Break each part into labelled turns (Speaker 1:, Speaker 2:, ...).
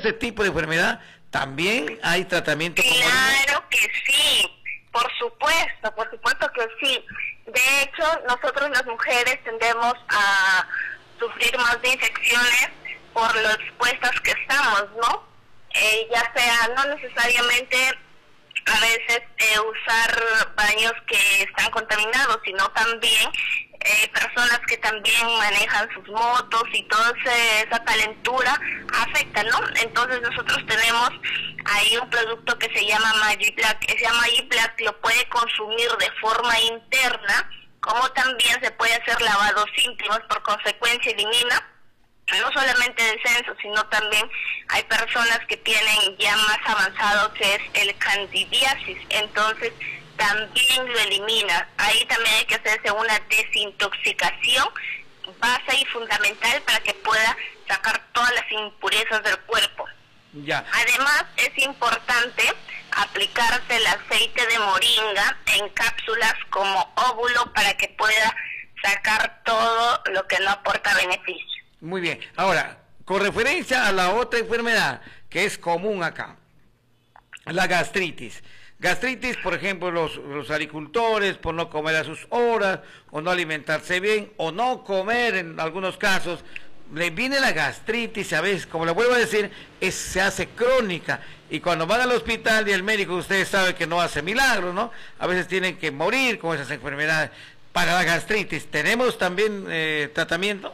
Speaker 1: este tipo de enfermedad también hay tratamiento con moringa.
Speaker 2: Claro que sí, por supuesto que sí. De hecho, nosotros las mujeres tendemos a sufrir más de infecciones por lo expuestas que estamos, ¿no? Ya sea, no necesariamente a veces usar baños que están contaminados, sino también personas que también manejan sus motos y toda esa calentura afecta, ¿no? Entonces nosotros tenemos ahí un producto que se llama Magiblack. Ese Magiblack lo puede consumir de forma interna, como también se puede hacer lavados íntimos, por consecuencia elimina no solamente descenso, sino también hay personas que tienen ya más avanzado que es el candidiasis, entonces también lo elimina. Ahí también hay que hacerse una desintoxicación base y fundamental para que pueda sacar todas las impurezas del cuerpo.
Speaker 1: Ya.
Speaker 2: Además es importante aplicarse el aceite de moringa en cápsulas como óvulo para que pueda sacar todo lo que no aporta beneficio.
Speaker 1: Muy bien. Ahora, con referencia a la otra enfermedad que es común acá, la gastritis. Gastritis, por ejemplo, los agricultores por no comer a sus horas, o no alimentarse bien, o no comer en algunos casos, le viene la gastritis, a veces, como le vuelvo a decir, se hace crónica, y cuando van al hospital y el médico, ustedes saben que no hace milagros, ¿no? A veces tienen que morir con esas enfermedades. Para la gastritis, ¿tenemos también tratamiento?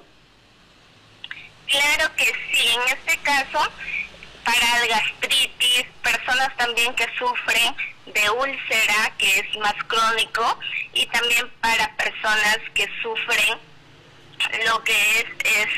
Speaker 2: Claro que sí, en este caso, para el gastritis, personas también que sufren de úlcera, que es más crónico, y también para personas que sufren lo que es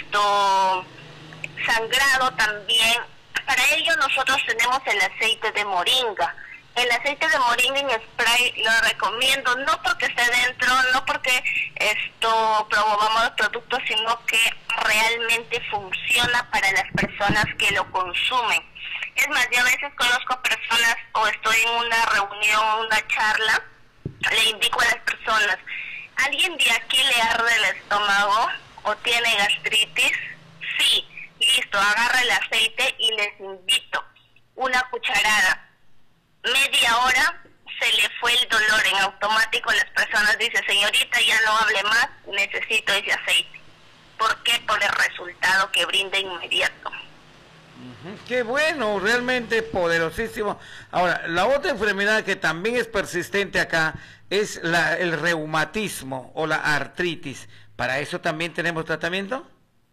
Speaker 2: sangrado también. Para ello nosotros tenemos el aceite de moringa. El aceite de moringa en spray lo recomiendo, no porque esté dentro, no porque promovamos los productos, sino que realmente funciona para las personas que lo consumen. Es más, yo a veces conozco personas o estoy en una reunión, una charla, le indico a las personas, ¿alguien de aquí le arde el estómago o tiene gastritis? Sí, listo, agarra el aceite y les invito una cucharada. Media hora se le fue el dolor en automático. Las personas dicen, señorita, ya no hable más, necesito ese aceite. ¿Por qué? Por el resultado que brinda inmediato.
Speaker 1: Qué bueno, realmente poderosísimo. Ahora, la otra enfermedad que también es persistente acá es el reumatismo o la artritis. ¿Para eso también tenemos tratamiento?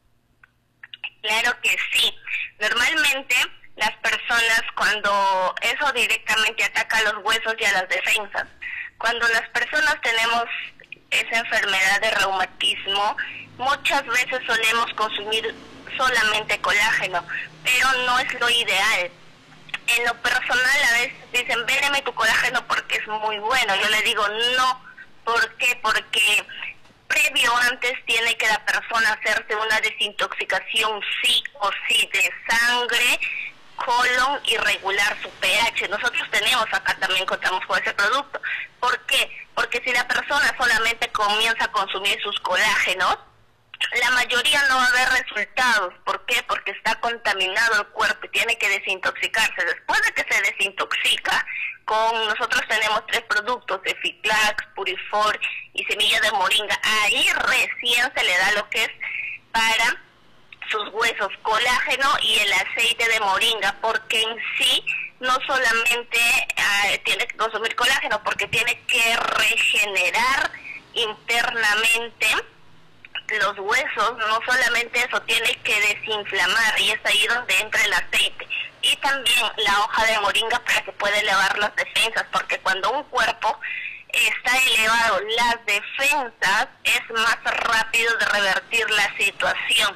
Speaker 2: Claro que sí. Normalmente las personas, cuando eso directamente ataca a los huesos y a las defensas, cuando las personas tenemos esa enfermedad de reumatismo, muchas veces solemos consumir solamente colágeno, pero no es lo ideal. En lo personal a veces dicen, véndeme tu colágeno porque es muy bueno. Yo le digo, no. ¿Por qué? Porque previo antes tiene que la persona hacerse una desintoxicación sí o sí de sangre, colon y regular su pH. Nosotros contamos con ese producto. ¿Por qué? Porque si la persona solamente comienza a consumir sus colágenos, la mayoría no va a haber resultados. ¿Por qué? Porque está contaminado el cuerpo y tiene que desintoxicarse. Después de que se desintoxica, nosotros tenemos 3 productos, Efficlax, Purifor y semilla de moringa. Ahí recién se le da lo que es para sus huesos, colágeno y el aceite de moringa, porque en sí no solamente tiene que consumir colágeno, porque tiene que regenerar internamente los huesos, no solamente eso, tiene que desinflamar, y es ahí donde entra el aceite. Y también la hoja de moringa para que pueda elevar las defensas, porque cuando un cuerpo está elevado, las defensas, es más rápido de revertir la situación.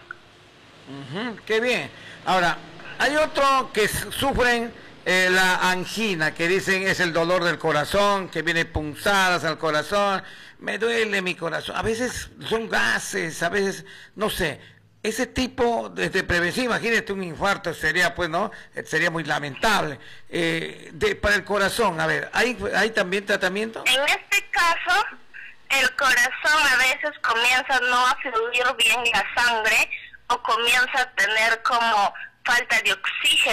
Speaker 1: Qué bien. Ahora, hay otro que sufren la angina, que dicen es el dolor del corazón, que viene punzadas al corazón, me duele mi corazón. A veces son gases, a veces, no sé, ese tipo de prevención, imagínate un infarto, sería pues, ¿no? Sería muy lamentable. Para el corazón, a ver, ¿hay también tratamiento?
Speaker 2: En este caso, el corazón a veces comienza no a fluir bien la sangre, o comienza a tener como falta de oxígeno.